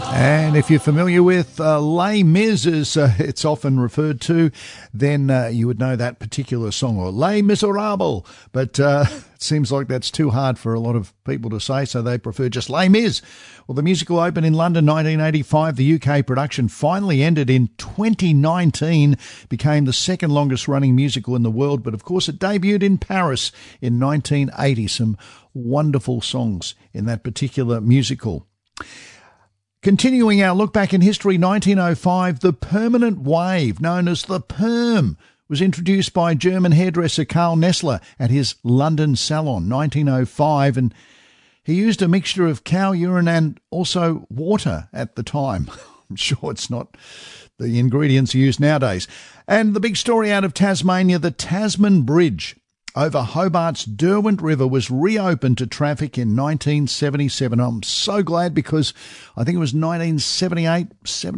And if you're familiar with Les Mis, as it's often referred to, then you would know that particular song, or Les Miserables. But it seems like that's too hard for a lot of people to say, so they prefer just Les Mis. Well, the musical opened in London 1985. The UK production finally ended in 2019, became the second longest running musical in the world. But of course, it debuted in Paris in 1980. Some wonderful songs in that particular musical. Continuing our look back in history, 1905, the permanent wave, known as the Perm, was introduced by German hairdresser Karl Nessler at his London salon, 1905, and he used a mixture of cow urine and also water at the time. I'm sure it's not the ingredients used nowadays. And the big story out of Tasmania, the Tasman Bridge over Hobart's Derwent River was reopened to traffic in 1977. I'm so glad, because I think it was 1978,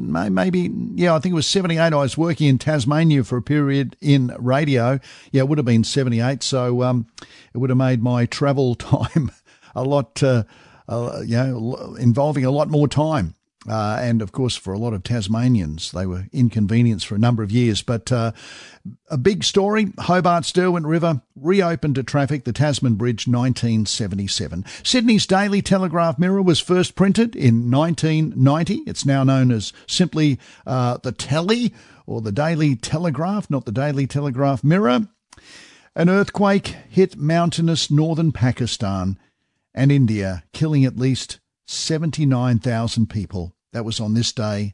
I think it was 78. I was working in Tasmania for a period in radio. Yeah, it would have been 78. So it would have made my travel time a lot, involving a lot more time. And, of course, for a lot of Tasmanians, they were inconvenienced for a number of years. But a big story, Hobart's Derwent River reopened to traffic, the Tasman Bridge, 1977. Sydney's Daily Telegraph Mirror was first printed in 1990. It's now known as simply the Telly, or the Daily Telegraph, not the Daily Telegraph Mirror. An earthquake hit mountainous northern Pakistan and India, killing at least 79,000 people. That was on this day,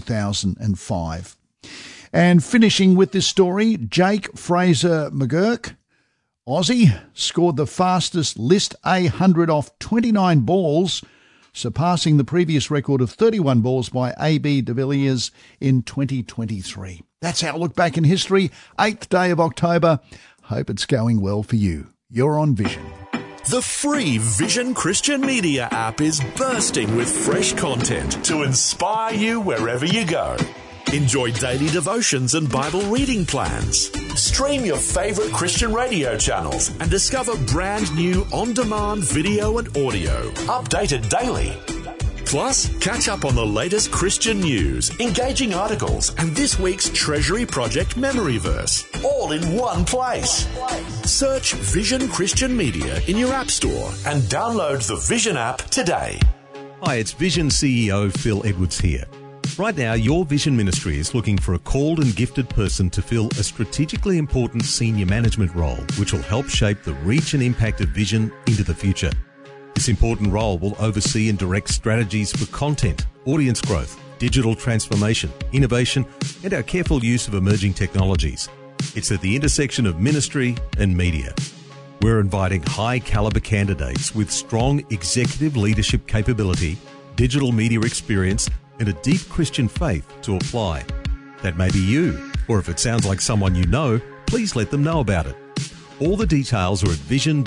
2005. And finishing with this story, Jake Fraser McGurk, Aussie, scored the fastest List A100 off 29 balls, surpassing the previous record of 31 balls by A.B. de Villiers in 2023. That's our look back in history, 8th day of October. Hope it's going well for you. You're on Vision. The free Vision Christian Media app is bursting with fresh content to inspire you wherever you go. Enjoy daily devotions and Bible reading plans. Stream your favorite Christian radio channels and discover brand new on-demand video and audio, updated daily. Plus, catch up on the latest Christian news, engaging articles, and this week's Treasury Project Memory Verse, all in one place. Search Vision Christian Media in your App Store and download the Vision app today. Hi, it's Vision CEO Phil Edwards here. Right now, your Vision Ministry is looking for a called and gifted person to fill a strategically important senior management role, which will help shape the reach and impact of Vision into the future. This important role will oversee and direct strategies for content, audience growth, digital transformation, innovation, and our careful use of emerging technologies. It's at the intersection of ministry and media. We're inviting high-caliber candidates with strong executive leadership capability, digital media experience, and a deep Christian faith to apply. That may be you, or if it sounds like someone you know, please let them know about it. All the details are at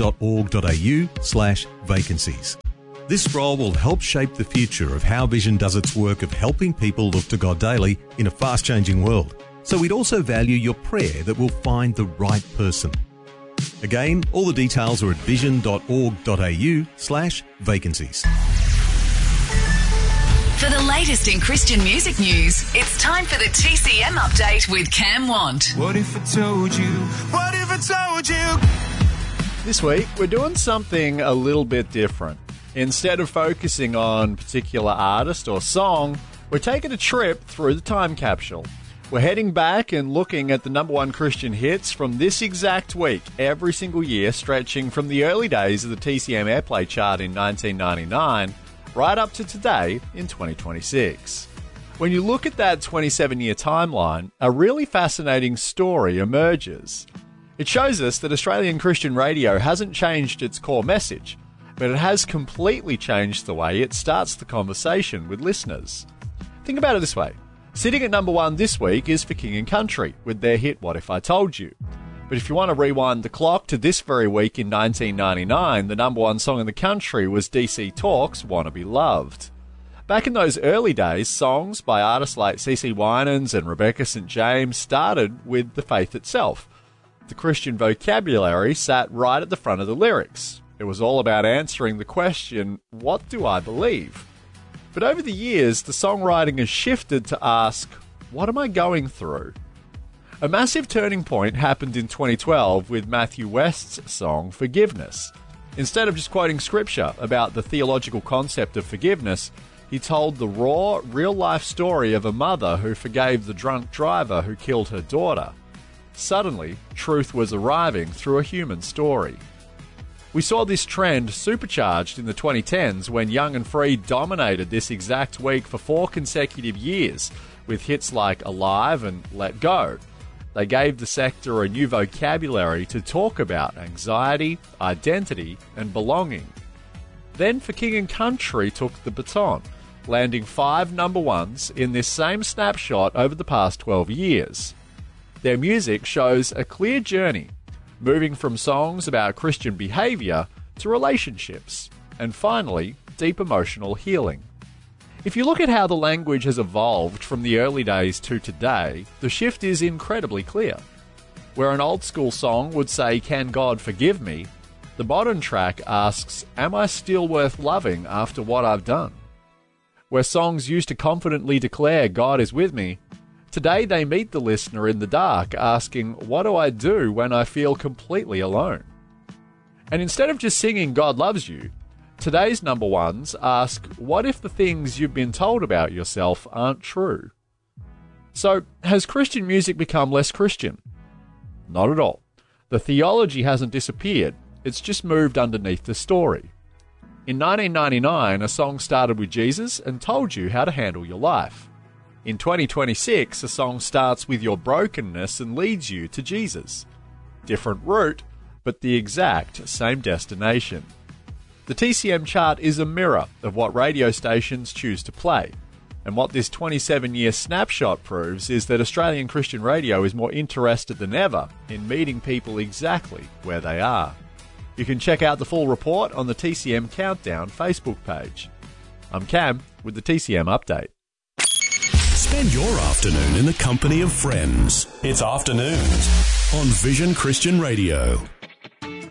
vision.org.au/vacancies. This role will help shape the future of how Vision does its work of helping people look to God daily in a fast-changing world. So we'd also value your prayer that we'll find the right person. Again, all the details are at vision.org.au/vacancies. For the latest in Christian music news, it's time for the TCM update with Cam Want. What if I told you? What if I told you? This week, we're doing something a little bit different. Instead of focusing on a particular artist or song, we're taking a trip through the time capsule. We're heading back and looking at the number one Christian hits from this exact week, every single year, stretching from the early days of the TCM Airplay chart in 1999 right up to today in 2026. When you look at that 27-year timeline, a really fascinating story emerges. It shows us that Australian Christian radio hasn't changed its core message, but it has completely changed the way it starts the conversation with listeners. Think about it this way. Sitting at number one this week is For King and Country, with their hit What If I Told You. But if you want to rewind the clock to this very week in 1999, the number one song in the country was DC Talk's Wanna Be Loved. Back in those early days, songs by artists like CeCe Winans and Rebecca St. James started with the faith itself. The Christian vocabulary sat right at the front of the lyrics. It was all about answering the question, what do I believe? But over the years, the songwriting has shifted to ask, what am I going through? A massive turning point happened in 2012 with Matthew West's song Forgiveness. Instead of just quoting scripture about the theological concept of forgiveness, he told the raw, real-life story of a mother who forgave the drunk driver who killed her daughter. Suddenly, truth was arriving through a human story. We saw this trend supercharged in the 2010s when Young and Free dominated this exact week for 4 consecutive years with hits like Alive and Let Go. They gave the sector a new vocabulary to talk about anxiety, identity, and belonging. Then For King and Country took the baton, landing 5 number ones in this same snapshot over the past 12 years. Their music shows a clear journey, moving from songs about Christian behaviour to relationships, and finally, deep emotional healing. If you look at how the language has evolved from the early days to today, the shift is incredibly clear. Where an old school song would say, "Can God forgive me?" the modern track asks, "Am I still worth loving after what I've done?" Where songs used to confidently declare, "God is with me," today they meet the listener in the dark asking, "What do I do when I feel completely alone?" And instead of just singing "God loves you," today's number ones ask, what if the things you've been told about yourself aren't true? So, has Christian music become less Christian? Not at all. The theology hasn't disappeared, it's just moved underneath the story. In 1999, a song started with Jesus and told you how to handle your life. In 2026, a song starts with your brokenness and leads you to Jesus. Different route, but the exact same destination. The TCM chart is a mirror of what radio stations choose to play. And what this 27-year snapshot proves is that Australian Christian radio is more interested than ever in meeting people exactly where they are. You can check out the full report on the TCM Countdown Facebook page. I'm Cam with the TCM Update. Spend your afternoon in the company of friends. It's Afternoons on Vision Christian Radio.